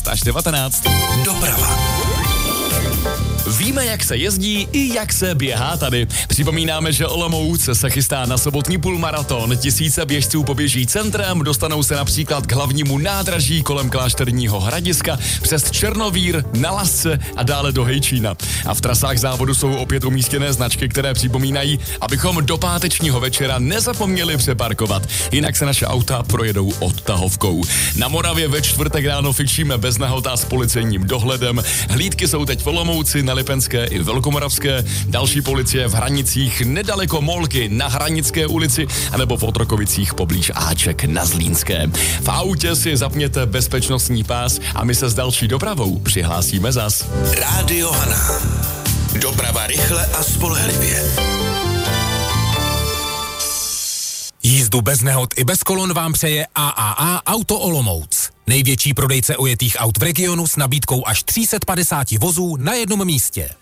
až 19. Doprava. Víme, jak se jezdí i jak se běhá tady. Připomínáme, že Olomouc se chystá na sobotní půlmaraton. Tisíce běžců poběží centrem, dostanou se například k hlavnímu nádraží kolem Klášterního hradiska, přes Černovír, na Lasce a dále do Hejčína. A v trasách závodu jsou opět umístěné značky, které připomínají, abychom do pátečního večera nezapomněli přeparkovat. Jinak se naše auta projedou odtahovkou. Na Moravě ve čtvrtek ráno fičíme bez nehod a s policejním dohledem. Hlídky jsou teď v Olomouci, na Lipenské i Velkomoravské, další policie v Hranicích, nedaleko Molky na Hranické ulici, anebo v Otrokovicích poblíž Áček na Zlínské. V autě si zapněte bezpečnostní pás a my se s další dopravou přihlásíme zas. Rádio Hana. Doprava rychle a spolehlivě. Jízdu bez nehod i bez kolon vám přeje AAA Auto Olomouc. Největší prodejce ojetých aut v regionu s nabídkou až 350 vozů na jednom místě.